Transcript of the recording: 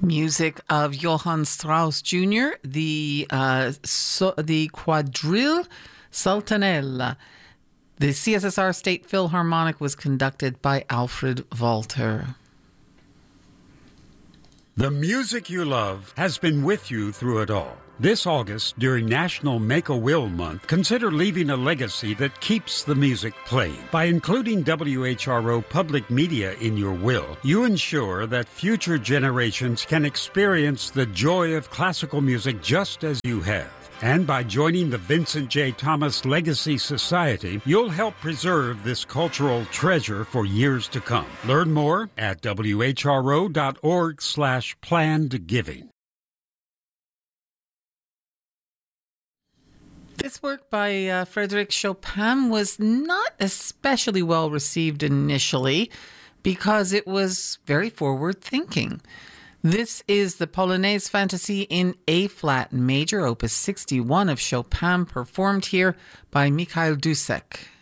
Music of Johann Strauss Jr., the Quadrille Sultanelle. The CSSR State Philharmonic was conducted by Alfred Walter. The music you love has been with you through it all. This August, during National Make-A-Will Month, consider leaving a legacy that keeps the music playing. By including WHRO Public Media in your will, you ensure that future generations can experience the joy of classical music just as you have. And by joining the Vincent J. Thomas Legacy Society, you'll help preserve this cultural treasure for years to come. Learn more at whro.org/plannedgiving. This work by Frédéric Chopin was not especially well received initially because it was very forward-thinking. This is the Polonaise Fantasy in A-flat major, opus 61 of Chopin, performed here by Mikhail Dusek.